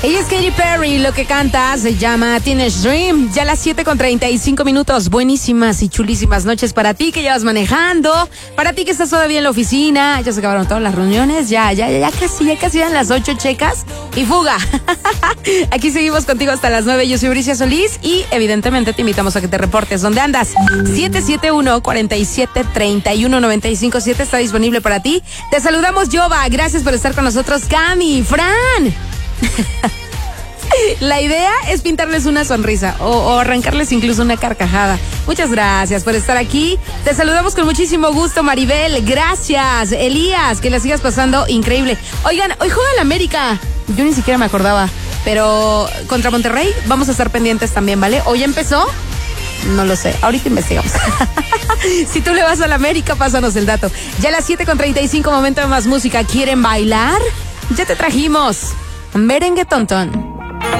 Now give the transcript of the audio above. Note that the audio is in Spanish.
Ella es Katy Perry, lo que canta se llama Teenage Dream. Ya a las 7:35. Buenísimas y chulísimas noches para ti que llevas manejando, para ti que estás todavía en la oficina. Ya se acabaron todas las reuniones, ya casi eran las 8, checas y fuga. Aquí seguimos contigo hasta las 9. Yo soy Bricia Solís y evidentemente te invitamos a que te reportes. ¿Dónde andas? 771-4731-957 está disponible para ti. Te saludamos, Jova. Gracias por estar con nosotros, Cami, Fran. La idea es pintarles una sonrisa o arrancarles incluso una carcajada. Muchas gracias por estar aquí. Te saludamos con muchísimo gusto, Maribel. Gracias, Elías, que la sigas pasando increíble. Oigan, hoy juega el América. Yo ni siquiera me acordaba, pero contra Monterrey vamos a estar pendientes también, ¿vale? ¿Hoy empezó? No lo sé, ahorita investigamos. Si tú le vas al América, pásanos el dato. Ya a las 7:35, momento de más música. ¿Quieren bailar? Ya te trajimos Merengue Tontón.